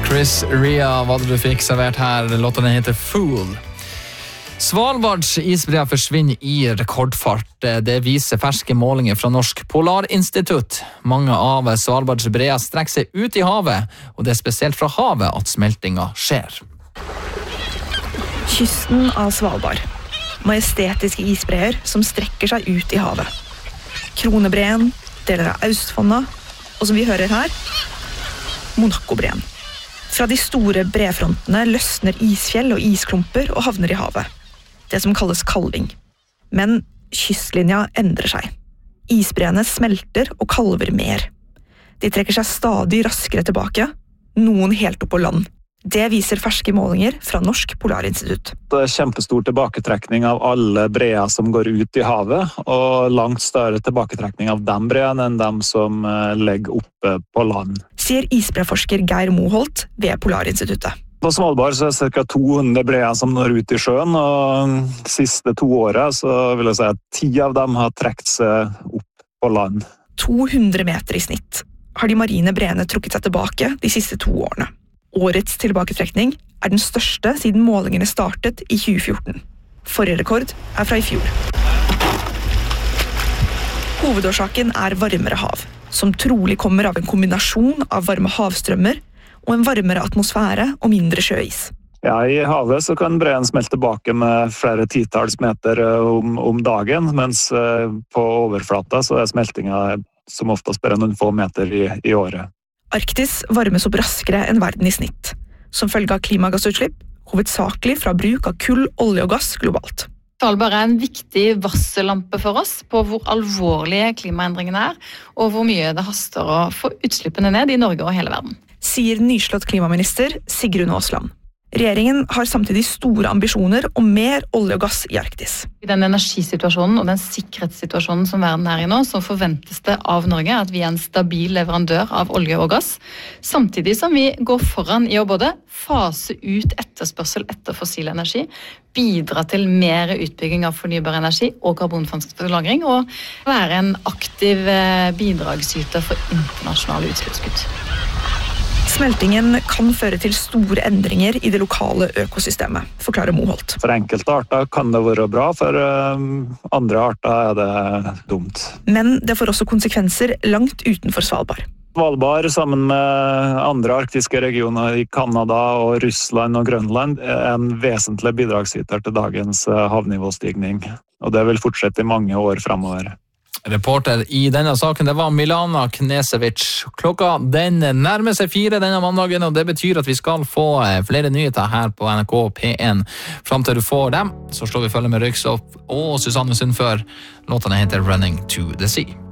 Chris Ria var det du fikk servert her. Låten heter Fool. Svalbards isbreer forsvinner i rekordfart. Det viser ferske målinger fra Norsk Polarinstitutt. Mange av Svalbards breer strekker seg ut i havet, og det er spesielt fra havet at smeltinga skjer. Kysten av Svalbard. Majestetiske isbreer som strekker seg ut i havet. Kronebreen, deler av Austfonna, og som vi hører her, Monaco-breen. Fra de store brefrontene løsner isfjell og isklumper og havner i havet. Det som kalles kalving. Men kystlinja endrer seg. Isbreene smelter og kalver mer. De trekker seg stadig raskere tilbake, noen helt opp på land. Det viser ferske målinger fra Norsk Polarinstitutt. Det er kjempestor tilbaketrekning av alle breer som går ut i havet, og langt større tilbaketrekning av de breene enn de som ligger oppe på land. Sier isbreforsker Geir Moholt ved Polarinstituttet. På Svalbard så er det ca. 200 breer som når ut i sjøen, og de siste 2 årene så vil jeg si at 10 av dem har trekt seg opp på land. 200 meter i snitt har de marine breene trukket seg tilbake de siste 2 årene. Årets tilbaketrekning er den største siden målingene startet i 2014. Forrige rekord er fra i fjor. Hovedårsaken er varmere hav, som trolig kommer av en kombinasjon av varme havstrømmer og en varmere atmosfære og mindre sjøis. Ja, i havet så kan breen smelte tilbake med flere titalls meter om dagen, mens på overflata så er smeltinga som oftest bare noen få meter i året. Arktis varmes opp raskere enn verden i snitt, som følge av klimagassutslipp, hovedsakelig fra bruk av kull, olje og gass globalt. Svalbard er en viktig varsellampe for oss på hvor alvorlige klimaendringene er, og hvor mye det haster å få utslippene ned i Norge og hele verden. Sier nyslått klimaminister Sigrun Aasland. Regjeringen har samtidig store ambisjoner om mer olje og gass i Arktis. I den energisituasjonen og den sikkerhetssituasjonen som verden er i nå, så forventes det av Norge at vi er en stabil leverandør av olje og gass, samtidig som vi går foran i å både fase ut etterspørsel etter fossil energi, bidra til mer utbygging av fornybar energi og karbonfangst og lagring, og være en aktiv bidragsyter for internasjonale utslippskutt. Smeltingen kan føre til store endringer i det lokale økosystemet, forklarer Moholt. For enkelte arter kan det være bra, for andre arter er det dumt. Men det får også konsekvenser langt utenfor Svalbard. Svalbard sammen med andre arktiske regioner i Kanada og Russland og Grønland er en vesentlig bidragsyter til dagens havnivåstigning, og det vil fortsette i mange år fremover. Reporter i denne saken, det var Milana Knesevic. Klokka den nærmer seg 4 denne mandagen, og det betyr at vi skal få flere nyheter her på NRK P1. Frem til du får dem, så slår vi følge med Røyksopp og Susanne Sundfør. Låtene heter Running to the Sea.